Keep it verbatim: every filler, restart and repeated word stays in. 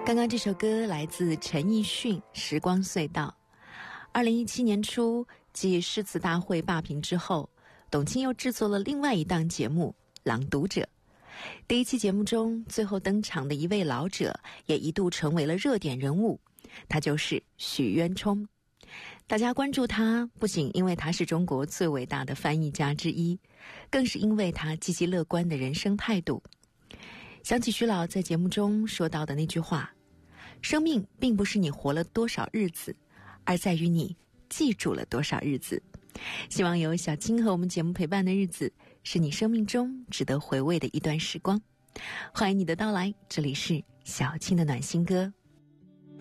刚刚这首歌来自陈奕迅《时光隧道》。二零一七年初，继诗词大会罢评之后，董卿又制作了另外一档节目《朗读者》。第一期节目中最后登场的一位老者也一度成为了热点人物，他就是许渊冲。大家关注他不仅因为他是中国最伟大的翻译家之一，更是因为他积极乐观的人生态度。想起徐老在节目中说到的那句话，生命并不是你活了多少日子，而在于你记住了多少日子。希望有小青和我们节目陪伴的日子，是你生命中值得回味的一段时光。欢迎你的到来，这里是小青的暖心歌。